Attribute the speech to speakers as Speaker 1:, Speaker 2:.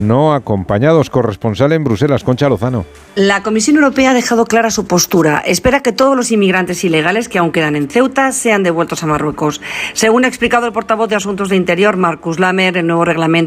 Speaker 1: no acompañados. Corresponsal en Bruselas, Concha Lozano.
Speaker 2: La Comisión Europea ha dejado clara su postura. Espera que todos los inmigrantes ilegales que aún quedan en Ceuta sean devueltos a Marruecos. Según ha explicado el portavoz de Asuntos de Interior, Marcus Lamer, el nuevo reglamento